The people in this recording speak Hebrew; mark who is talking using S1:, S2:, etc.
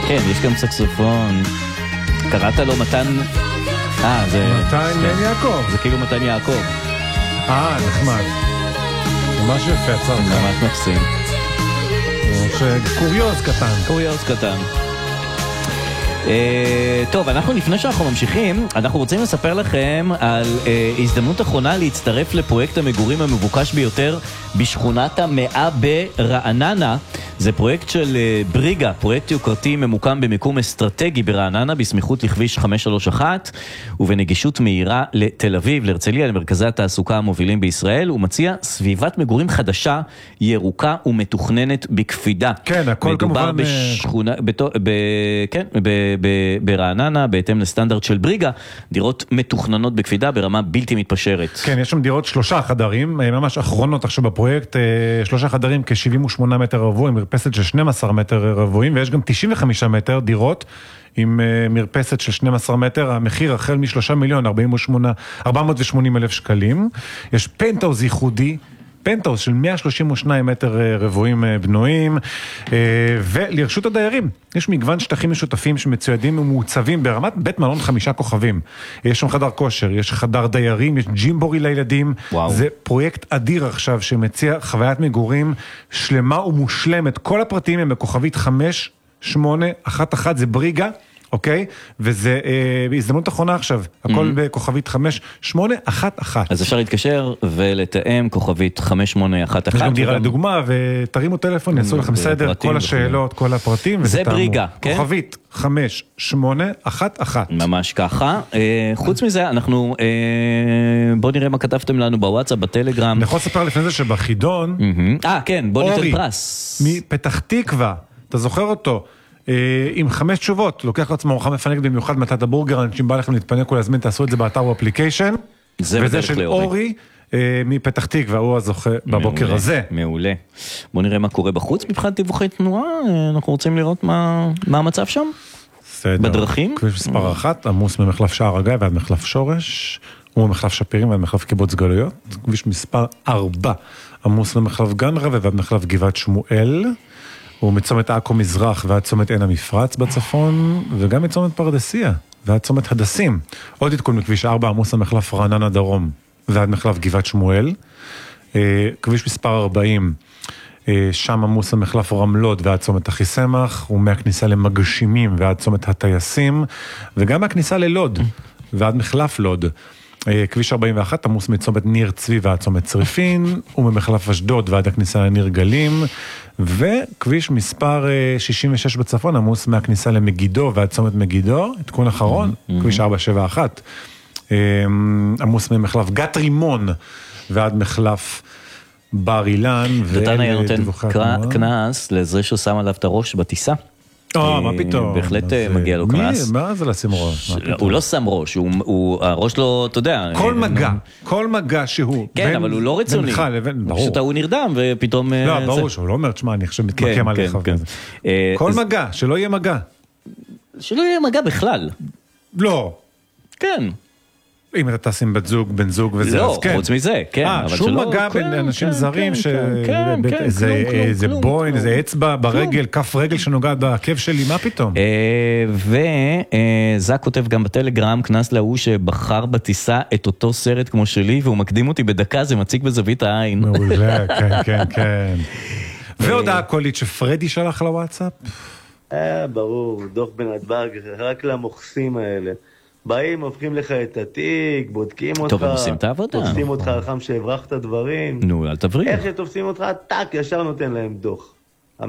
S1: כן, יש גם סקסופון. קראת לו מתן... זה...
S2: מתן יעקב.
S1: זה כאילו מתן יעקב.
S2: נחמד. ממש יפה, צר.
S1: ממש מקסים.
S2: קוריוז קטן.
S1: קוריוז קטן. טוב, לפני שאנחנו ממשיכים, אנחנו רוצים לספר לכם על הזדמנות אחרונה להצטרף לפרויקט המגורים המבוקש ביותר בשכונת המאה ברעננה. זה פרויקט של בריגה, פרויקט יוקרתי ממוקם במיקום אסטרטגי ברעננה, בסמיכות לכביש 531, ובנגישות מהירה לתל אביב, להרצליה, למרכזי התעסוקה המובילים בישראל. הוא מציע סביבת מגורים חדשה, ירוקה ומתוכננת בקפידה.
S2: כן, הכל כמובן...
S1: מדובר בשכונה, כן, ברעננה, בהתאם לסטנדרט של בריגה, דירות מתוכננות בקפידה ברמה בלתי מתפשרת.
S2: כן, יש שם דירות 3 חדרים, ממש אחרונות עכשיו בפרויקט, 3 חדרים כ-78 מטר רבוע, מרפסת של 12 מטר רבועים, ויש גם 95 מטר דירות עם מרפסת של 12 מטר, המחיר החל מ3,480,000 שקלים. יש פנטהאוז ייחודי, פנטהאוז של 132 מטר רבועים בנויים, ולרשות הדיירים יש מגוון שטחים משותפים שמצוידים ומעוצבים ברמת בית מלון 5 כוכבים. יש שם חדר כושר, יש חדר דיירים, יש ג'ימבורי לילדים.
S1: וואו.
S2: זה פרויקט אדיר עכשיו שמציע חוויית מגורים שלמה ומושלמת. כל הפרטים הם בכוכבית 5811, זה בריגה, אוקיי? וזה בהזדמנות אחרונה עכשיו, הכל בכוכבית 5811.
S1: אז אפשר להתקשר ולתאם כוכבית 5811.
S2: יש גם דירה לדוגמה, ותרימו טלפון, יעשו לכם סדר, כל השאלות, כל הפרטים.
S1: זה בריגה, כן?
S2: כוכבית 5811.
S1: ממש ככה. חוץ מזה, בוא נראה מה כתבתם לנו בוואטסאפ, בטלגרם.
S2: אני יכול לספר לפני זה שבחידון,
S1: כן, בוא ניתן
S2: אורי,
S1: פרס.
S2: מפתח תקווה, אתה זוכר אותו? עם 5 תשובות, לוקח לעצמו ארוחה מפנקת במיוחד מתת הבורגר, אנשים בא לכם להתפנק ולהזמין, תעשו את זה באתר או אפליקיישן. וזה של אורי מפתח תקווה, הוא הזוכה בבוקר הזה.
S1: מעולה. בוא נראה מה קורה בחוץ מבחינת דיווחי תנועה, אנחנו רוצים לראות מה המצב שם. בדרכים.
S2: כביש מספר 1, עמוס ממחלף שער הגיא ועד מחלף שורש, וממחלף שפירים ועד מחלף קיבוץ גלויות. כביש מספר 4, עמוס ממחלף גן רווה ועד מחלף גבעת שמואל. הוא מצומת עכו מזרח ועד צומת עין המפרץ בצפון, וגם מצומת פרדסיה ועד צומת הדסים. עוד עדכון מכביש 4, עמוס המחלף רעננה דרום ועד מחלף גבעת שמואל. כביש מספר 40, שם עמוס המחלף רמלות ועד צומת אחיסמך, ומהכניסה למגשימים ועד צומת הטייסים, וגם מהכניסה ללוד ועד מחלף לוד. כביש 41, עמוס מצומת ניר צבי ועד צומת צריפין, וממחלף אשדוד ועד הכניסה לניר גלים, וכביש מספר 66 בצפון, עמוס מהכניסה למגידו ועד צומת מגידו, עדכון אחרון, כביש 471, עמוס ממחלף גת רימון ועד מחלף בר אילן.
S1: דתן היה נותן כנס לזה שהוא שם עליו את הראש בטיסה.
S2: מה פתאום?
S1: בהחלט מגיע לו כנס.
S2: מה זה לשים ראש?
S1: הוא לא שם ראש, הראש לא, אתה יודע.
S2: כל מגע שהוא.
S1: כן, אבל הוא לא רצוני. פשוט הוא נרדם ופתאום...
S2: לא, ברור שהוא לא אומר, תשמע, אני עכשיו מתמקם עליך. כל מגע, שלא יהיה מגע.
S1: שלא יהיה מגע בכלל.
S2: לא.
S1: כן.
S2: אם אתה טס עם בת זוג, בן זוג וזה,
S1: לא,
S2: אז כן.
S1: חוץ מזה, כן.
S2: שום מגע בין אנשים זרים, זה בוין, זה אצבע ברגל, כף רגל שנוגעת בעקב שלי, מה פתאום?
S1: וזק כותב גם בטלגרם, כנס להוא שבחר בטיסה את אותו סרט כמו שלי, והוא מקדים אותי בדקה, זה מציג בזווית העין.
S2: מעולה, כן, כן. והודעה קולית שפרדי שלח לוואטסאפ?
S3: ברור, דוח בנתב"ג, רק למוכסים האלה. באים, הופכים לך את התיק, בודקים אותך.
S1: טוב, הם עושים את העבודה.
S3: תופסים אותך על חם שהברחת דברים.
S1: נו, אל תבריא.
S3: איך שתופסים אותך, טק, ישר נותן להם דוח.